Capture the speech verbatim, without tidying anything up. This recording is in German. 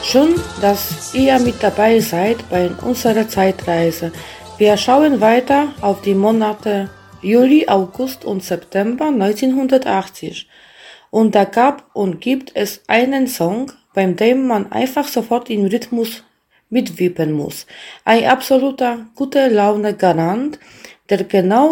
Schön, dass ihr mit dabei seid bei unserer Zeitreise. Wir schauen weiter auf die Monate Juli, August und September neunzehnhundertachtzig. Und da gab und gibt es einen Song, bei dem man einfach sofort im Rhythmus mitwippen muss. Ein absoluter gute Laune Garant, der genau